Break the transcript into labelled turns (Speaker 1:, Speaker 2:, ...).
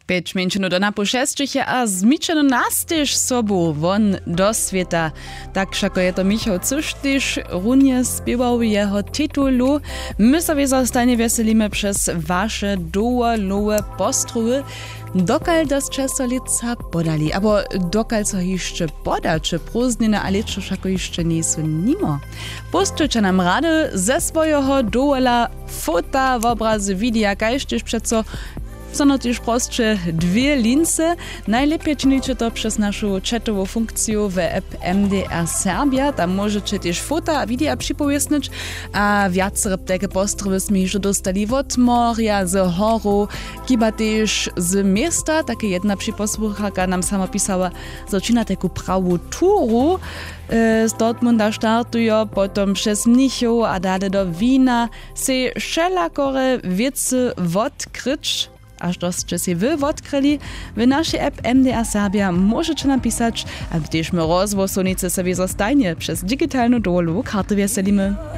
Speaker 1: 5 minut do napušestiche a zmičeno nastyž sobu von do sveta. Tak všako je to Michał Cysztyż, runie spiewał jeho titulu. My sobie zostanie weselimy przez wasze dołolowe postruhy. Dokal das Czesolica podali, abo dokal so jeszcze poda, czy prózdniny, ale czy všako jeszcze nie są nimo. Postujcie nam rady ze swojego dołala fota, w obrazy, wideo, kajsztyż przeco są też prostsze dwie lince. Najlepiej czynicie to przez naszą chatową funkcję w app MDR Serbia. Tam możecie też fota a wideo przypowiesnić. A wiacere takie pozdrowy sme już dostali od morja, z horu, kiba też z miasta. Takie jedna przyposłuchaka nam sama pisała, zaczyna taką prawą turu. Z Dortmunda startują, potem przez Mnichów, a dalej do Wina. Se wszelakore wiece odkryć. Aż doście się wy odkryli, w naszej app MDR Serbia możecie napisać, a gdyż my rozwój sonicy sobie zostanie przez digitalną dolu karty weselimy.